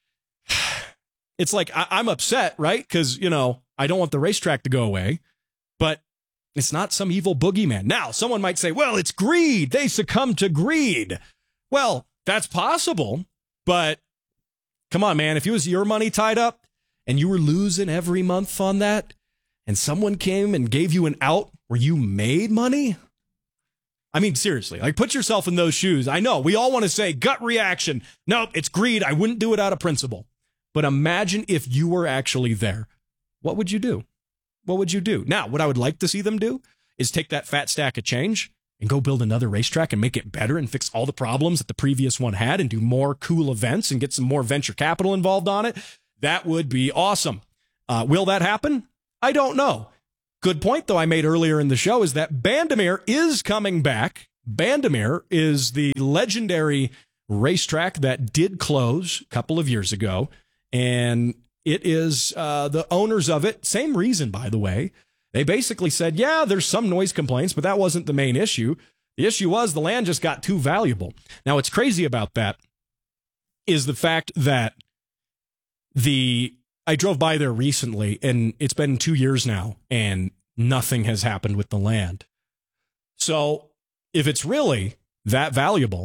it's like, I- I'm upset, right? Because, you know, I don't want the racetrack to go away, but it's not some evil boogeyman. Now, someone might say, well, it's greed. They succumb to greed. Well, that's possible, but come on, man. If it was your money tied up and you were losing every month on that, and someone came and gave you an out where you made money, I mean, seriously, like, put yourself in those shoes. I know we all want to say gut reaction. Nope, it's greed. I wouldn't do it out of principle. But imagine if you were actually there. what would you do? What would you do? Now, what I would like to see them do is take that fat stack of change and go build another racetrack and make it better and fix all the problems that the previous one had and do more cool events and get some more venture capital involved on it. That would be awesome. Uh, will that happen? I don't know. Good point, though, I made earlier in the show is that Bandimere is coming back. Bandimere is the legendary racetrack that did close a couple of years ago, and it is uh, the owners of it. Same reason, by the way. They basically said, yeah, there's some noise complaints, but that wasn't the main issue. The issue was the land just got too valuable. Now, what's crazy about that is the fact that the I drove by there recently, and it's been two years now, and nothing has happened with the land. So if it's really that valuable,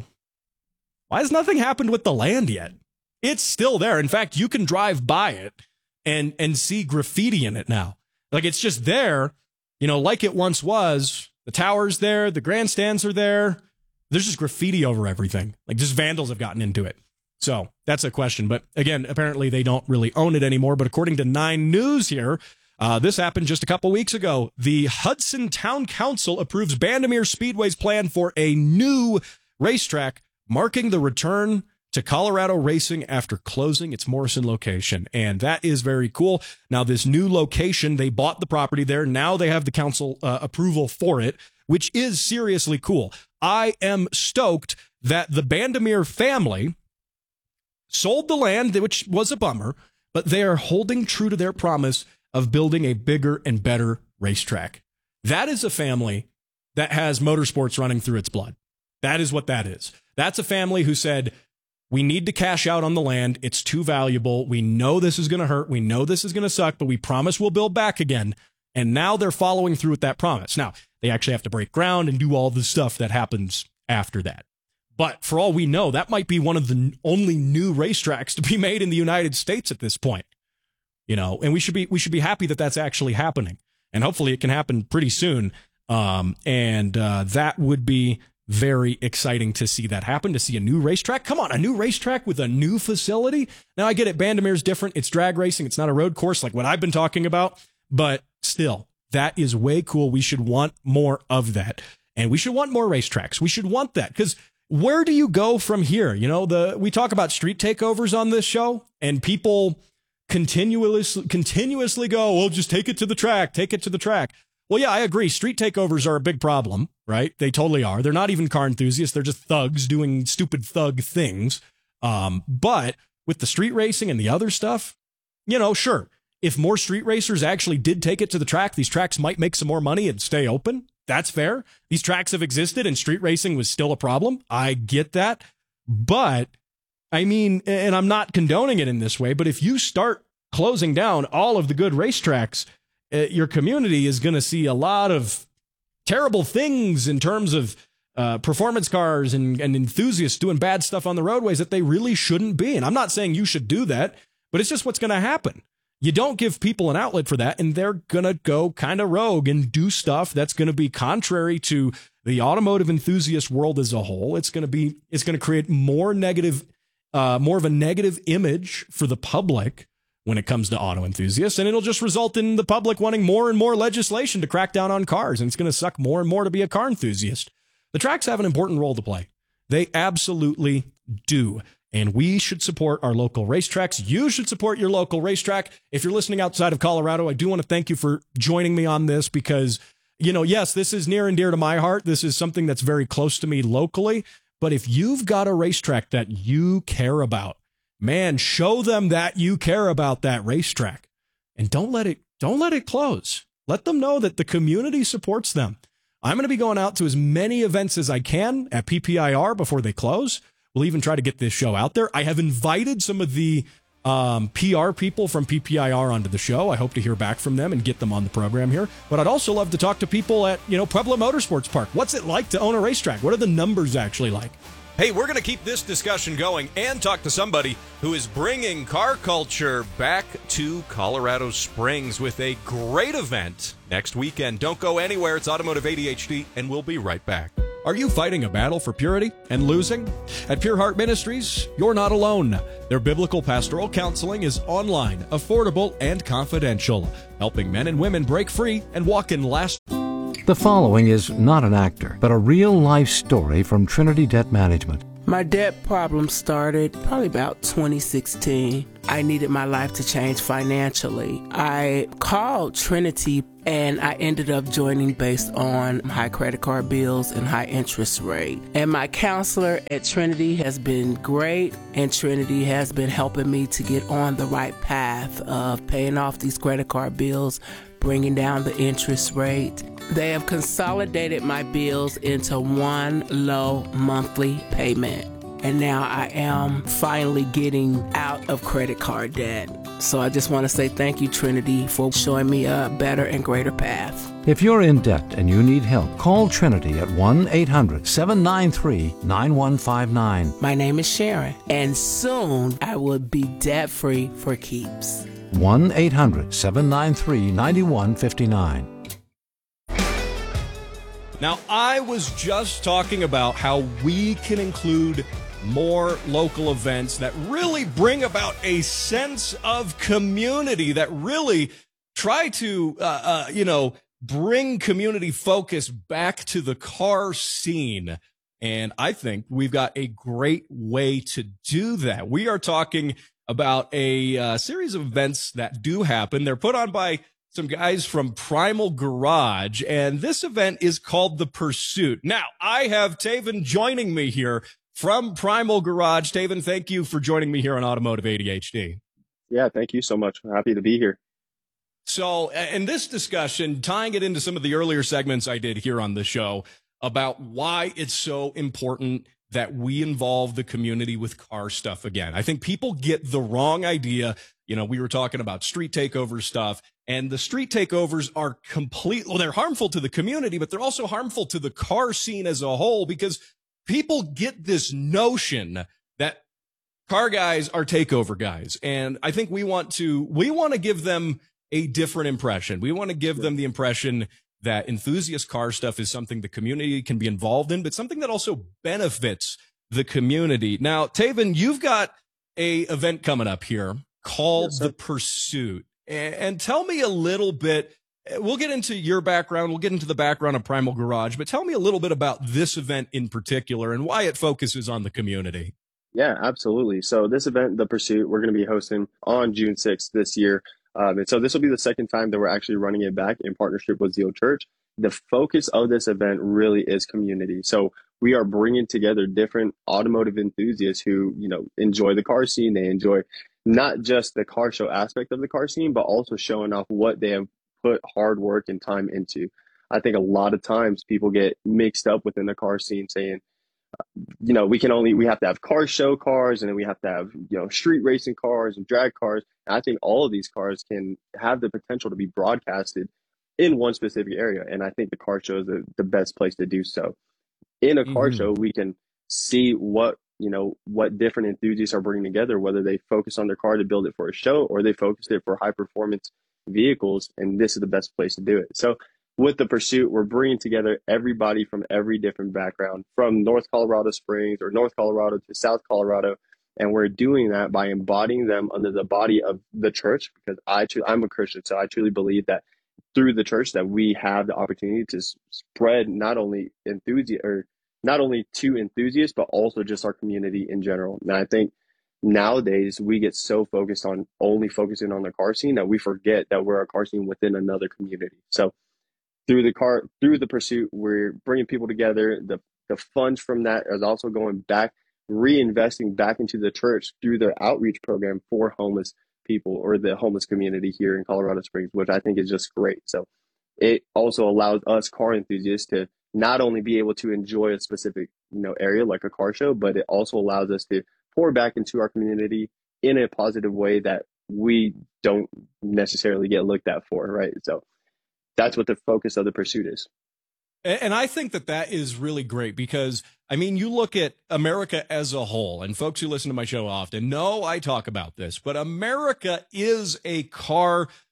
why has nothing happened with the land yet? It's still there. In fact, you can drive by it and and see graffiti in it now. Like, it's just there, you know, like it once was. The tower's there. The grandstands are there. There's just graffiti over everything. Like, just vandals have gotten into it. So that's a question. But again, apparently they don't really own it anymore. But according to Nine News here, uh, this happened just a couple weeks ago. The Hudson Town Council approves Bandimere Speedway's plan for a new racetrack, marking the return to Colorado racing after closing its Morrison location. And that is very cool. Now, this new location, they bought the property there. Now they have the council uh, approval for it, which is seriously cool. I am stoked that the Bandimere family sold the land, which was a bummer, but they are holding true to their promise of building a bigger and better racetrack. That is a family that has motorsports running through its blood. That is what that is. That's a family who said, we need to cash out on the land. It's too valuable. We know this is going to hurt. We know this is going to suck, but we promise we'll build back again. And now they're following through with that promise. Now, they actually have to break ground and do all the stuff that happens after that. But for all we know, that might be one of the only new racetracks to be made in the United States at this point. You know, and we should be we should be happy that that's actually happening. And hopefully it can happen pretty soon. Um, and uh, that would be very exciting to see that happen, to see a new racetrack. Come on, a new racetrack with a new facility. Now, I get it. Bandimere's different. It's drag racing. It's not a road course like what I've been talking about. But still, that is way cool. We should want more of that. And we should want more racetracks. We should want that because where do you go from here? You know, the we talk about street takeovers on this show, and people continuously continuously go, well, just take it to the track, take it to the track. Well, yeah, I agree. Street takeovers are a big problem, right? They totally are. They're not even car enthusiasts. They're just thugs doing stupid thug things. Um, but with the street racing and the other stuff, you know, sure, if more street racers actually did take it to the track, these tracks might make some more money and stay open. That's fair. These tracks have existed and street racing was still a problem. I get that. But, I mean, and I'm not condoning it in this way, but if you start closing down all of the good racetracks, uh, your community is going to see a lot of terrible things in terms of uh, performance cars and, and enthusiasts doing bad stuff on the roadways that they really shouldn't be. And I'm not saying you should do that, but it's just what's going to happen. You don't give people an outlet for that, and they're going to go kind of rogue and do stuff that's going to be contrary to the automotive enthusiast world as a whole. It's going to be, it's going to create more negative, uh, more of a negative image for the public when it comes to auto enthusiasts, and it'll just result in the public wanting more and more legislation to crack down on cars, and it's going to suck more and more to be a car enthusiast. The tracks have an important role to play. They absolutely do. And we should support our local racetracks. You should support your local racetrack. If you're listening outside of Colorado, I do want to thank you for joining me on this because, you know, yes, this is near and dear to my heart. This is something that's very close to me locally. But if you've got a racetrack that you care about, man, show them that you care about that racetrack. And don't let it, don't let it close. Let them know that the community supports them. I'm going to be going out to as many events as I can at P P I R before they close. We'll even try to get this show out there. I have invited some of the um, P R people from P P I R onto the show. I hope to hear back from them and get them on the program here. But I'd also love to talk to people at, you know, Pueblo Motorsports Park. What's it like to own a racetrack? What are the numbers actually like? Hey, we're going to keep this discussion going and talk to somebody who is bringing car culture back to Colorado Springs with a great event next weekend. Don't go anywhere. It's Automotive A D H D, and we'll be right back. Are you fighting a battle for purity and losing? At Pure Heart Ministries, you're not alone. Their biblical pastoral counseling is online, affordable, and confidential, helping men and women break free and walk in last. The following is not an actor, but a real-life story from Trinity Debt Management. My debt problem started probably about twenty sixteen. I needed my life to change financially. I called Trinity and I ended up joining based on high credit card bills and high interest rate. And my counselor at Trinity has been great, and Trinity has been helping me to get on the right path of paying off these credit card bills, bringing down the interest rate. They have consolidated my bills into one low monthly payment. And now I am finally getting out of credit card debt. So I just want to say thank you, Trinity, for showing me a better and greater path. If you're in debt and you need help, call Trinity at one eight hundred seven nine three nine one five nine. My name is Sharon, and soon I will be debt-free for keeps. one eight hundred seven nine three nine one five nine. Now, I was just talking about how we can include more local events that really bring about a sense of community, that really try to, uh, uh, you know, bring community focus back to the car scene. And I think we've got a great way to do that. We are talking about a uh, series of events that do happen. They're put on by some guys from Primal Garage, and this event is called The Pursuit. Now, I have Taven joining me here from Primal Garage. Taven, thank you for joining me here on Automotive A D H D. Yeah, thank you so much. I'm happy to be here. So, in this discussion, tying it into some of the earlier segments I did here on the show about why it's so important that we involve the community with car stuff again. I think people get the wrong idea. You know, we were talking about street takeover stuff, and the street takeovers are complete. Well, they're harmful to the community, but they're also harmful to the car scene as a whole, because people get this notion that car guys are takeover guys. And I think we want to, we want to give them a different impression. We want to give them the impression that enthusiast car stuff is something the community can be involved in, but something that also benefits the community. Now, Taven, you've got a event coming up here called yes, The Pursuit. And, and tell me a little bit, we'll get into your background, we'll get into the background of Primal Garage, but tell me a little bit about this event in particular and why it focuses on the community. Yeah, absolutely. So this event, The Pursuit, we're going to be hosting on June sixth this year. Um, and so this will be the second time that we're actually running it back in partnership with Zeal Church. The focus of this event really is community. So we are bringing together different automotive enthusiasts who, you know, enjoy the car scene. They enjoy not just the car show aspect of the car scene, but also showing off what they have put hard work and time into. I think a lot of times people get mixed up within the car scene saying, you know, we can only, we have to have car show cars, and then we have to have, you know, street racing cars and drag cars. And I think all of these cars can have the potential to be broadcasted in one specific area. And I think the car show is the, the best place to do so. In a car mm-hmm. show, we can see what, you know, what different enthusiasts are bringing together, whether they focus on their car to build it for a show or they focus it for high performance vehicles. And this is the best place to do it. So with The Pursuit, we're bringing together everybody from every different background, from North Colorado Springs or North Colorado to South Colorado. And we're doing that by embodying them under the body of the church, because I, I'm a Christian. So I truly believe that through the church that we have the opportunity to spread not only enthusiast or not only to enthusiasts, but also just our community in general. And I think nowadays we get so focused on only focusing on the car scene that we forget that we're a car scene within another community. So through the car, through The Pursuit, we're bringing people together. The the funds from that is also going back, reinvesting back into the church through their outreach program for homeless people or the homeless community here in Colorado Springs, which I think is just great. So it also allows us car enthusiasts to not only be able to enjoy a specific, you know, area like a car show, but it also allows us to pour back into our community in a positive way that we don't necessarily get looked at for, right? So that's what the focus of The Pursuit is. And I think that that is really great because, I mean, you look at America as a whole, and folks who listen to my show often know I talk about this, but America is a car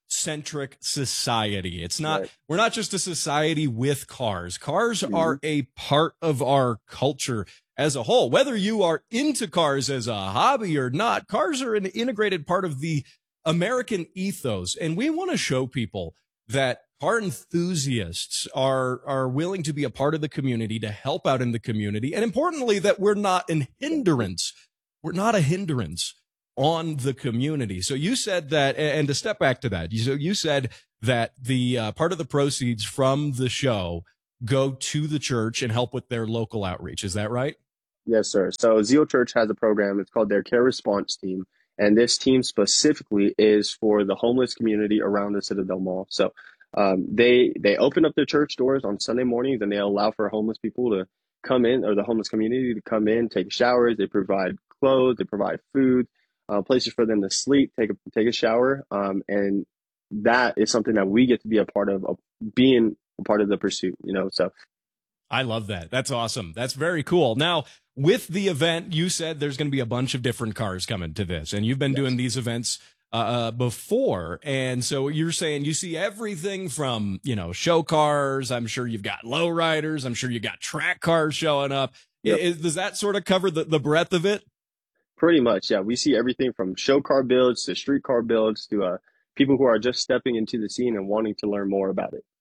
centric society. It's not, Right. we're not just a society with cars. Cars Mhm. are a part of our culture as a whole. Whether you are into cars as a hobby or not, cars are an integrated part of the American ethos. And we want to show people that car enthusiasts are, are willing to be a part of the community, to help out in the community. And importantly, that we're not an hindrance. We're not a hindrance on the community. So you said that, and to step back to that, you, so you said that the uh, part of the proceeds from the show go to the church and help with their local outreach. Is that right? Yes, sir. So Zeal Church has a program. It's called their Care Response Team. And this team specifically is for the homeless community around the Citadel Mall. So um, they they open up their church doors on Sunday mornings, and they allow for homeless people to come in, or the homeless community to come in, take showers. They provide clothes, they provide food, uh, places for them to sleep, take a take a shower, um, and that is something that we get to be a part of, of being a part of the pursuit. You know, so I love that. That's awesome. That's very cool. Now, with the event, you said there's going to be a bunch of different cars coming to this, and you've been yes. doing these events uh, before. And so you're saying you see everything from, you know, show cars. I'm sure you've got lowriders. I'm sure you got track cars showing up. Yep. Is, does that sort of cover the, the breadth of it? Pretty much, yeah. We see everything from show car builds to street car builds to uh, people who are just stepping into the scene and wanting to learn more about it.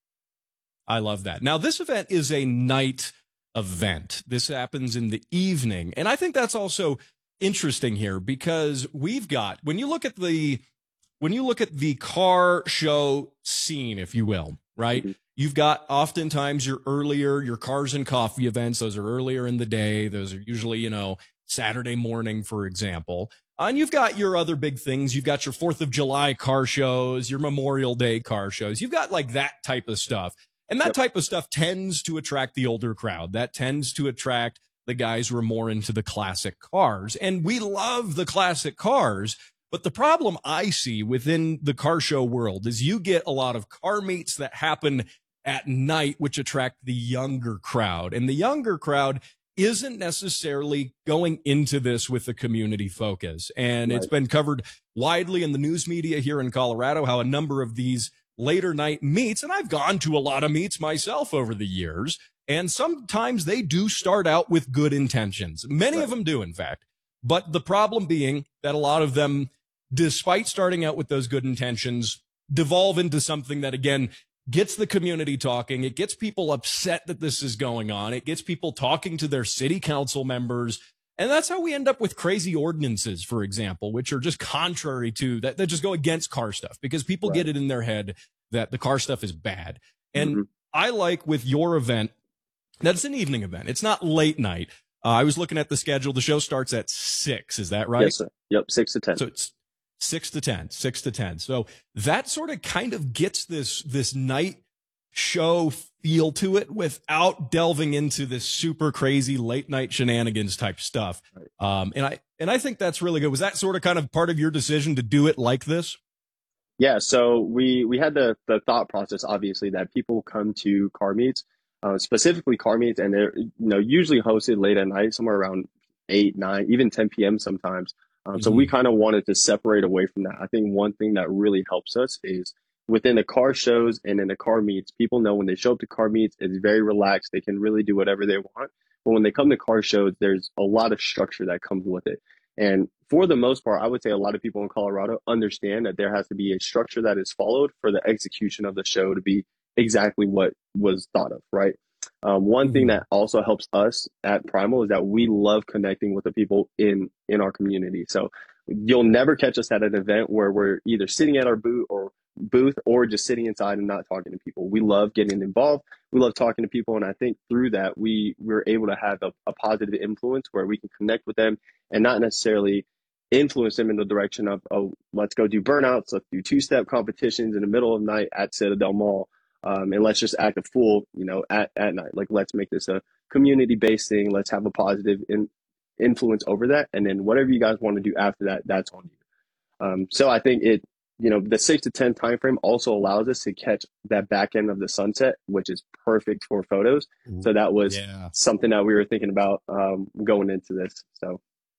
I love that. Now, this event is a night event. This happens in the evening. And I think that's also interesting here, because we've got, when you look at the, when you look at the car show scene, if you will, right? Mm-hmm. You've got oftentimes your earlier, your cars and coffee events. Those are earlier in the day. Those are usually, you know, Saturday morning, for example. Uh, and you've got your other big things. You've got your fourth of July car shows, your Memorial Day car shows. You've got like that type of stuff. And that yep. type of stuff tends to attract the older crowd. That tends to attract the guys who are more into the classic cars. And we love the classic cars. But the problem I see within the car show world is you get a lot of car meets that happen at night, which attract the younger crowd. And the younger crowd isn't necessarily going into this with a community focus. And right. it's been covered widely in the news media here in Colorado, how a number of these later night meets, and I've gone to a lot of meets myself over the years, and sometimes they do start out with good intentions. Many right. of them do, in fact. But the problem being that a lot of them, despite starting out with those good intentions, devolve into something that, again, gets the community talking. It gets people upset that this is going on. It gets people talking to their city council members. And that's how we end up with crazy ordinances, for example, which are just contrary to that, that just go against car stuff, because people right. get it in their head that the car stuff is bad. And mm-hmm. I like with your event, that's an evening event. It's not late night. Uh, I was looking at the schedule. The show starts at six. Is that right? Yes, sir. Yep. Six to ten. So it's six to ten, six to ten. So that sort of kind of gets this, this night show feel to it without delving into this super crazy late night shenanigans type stuff. Right. Um, and I, and I think that's really good. Was that sort of kind of part of your decision to do it like this? Yeah. So we, we had the, the thought process, obviously, that people come to car meets, uh, specifically car meets, and they're, you know, usually hosted late at night, somewhere around eight, nine, even ten p.m. sometimes. Um, mm-hmm. So we kind of wanted to separate away from that. I think one thing that really helps us is within the car shows and in the car meets, people know when they show up to car meets, it's very relaxed. They can really do whatever they want. But when they come to car shows, there's a lot of structure that comes with it. And for the most part, I would say a lot of people in Colorado understand that there has to be a structure that is followed for the execution of the show to be exactly what was thought of, right? Um, one thing that also helps us at Primal is that we love connecting with the people in, in our community. So you'll never catch us at an event where we're either sitting at our booth or booth or just sitting inside and not talking to people. We love getting involved. We love talking to people. And I think through that, we we're able to have a, a positive influence where we can connect with them and not necessarily influence them in the direction of, oh, let's go do burnouts. Let's do two-step competitions in the middle of the night at Citadel Mall. Um, and let's just act a fool, you know, at, at night. Like, let's make this a community-based thing. Let's have a positive in, influence over that. And then whatever you guys want to do after that, that's on you. Um, so I think it, you know, the six to ten timeframe also allows us to catch that back end of the sunset, which is perfect for photos. So that was yeah. something that we were thinking about um, going into this. So.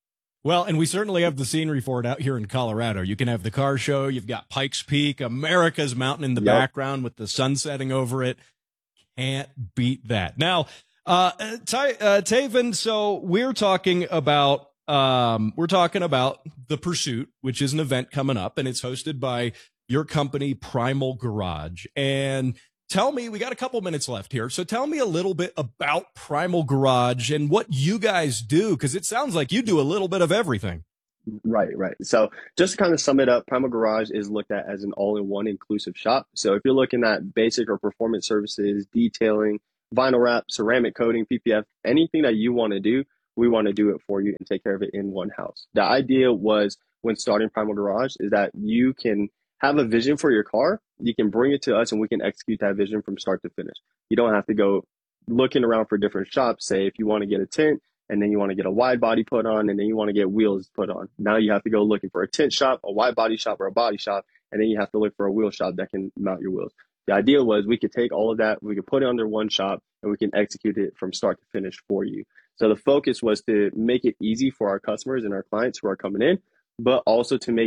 Well, and we certainly have the scenery for it out here in Colorado. You can have the car show. You've got Pikes Peak, America's Mountain in the Yep. background with the sun setting over it. Can't beat that. Now, uh, Ty, uh, Taven, so we're talking about, um, we're talking about The Pursuit, which is an event coming up, and it's hosted by your company, Primal Garage. And tell me, we got a couple minutes left here. So tell me a little bit about Primal Garage and what you guys do, because it sounds like you do a little bit of everything. Right, right. So just to kind of sum it up, Primal Garage is looked at as an all-in-one inclusive shop. So if you're looking at basic or performance services, detailing, vinyl wrap, ceramic coating, P P F, anything that you want to do, we want to do it for you and take care of it in one house. The idea was when starting Primal Garage is that you can have a vision for your car, you can bring it to us and we can execute that vision from start to finish. You don't have to go looking around for different shops. Say if you want to get a tent and then you want to get a wide body put on and then you want to get wheels put on. Now you have to go looking for a tent shop, a wide body shop, or a body shop, and then you have to look for a wheel shop that can mount your wheels. The idea was we could take all of that, we could put it under one shop, and we can execute it from start to finish for you. So the focus was to make it easy for our customers and our clients who are coming in, but also to make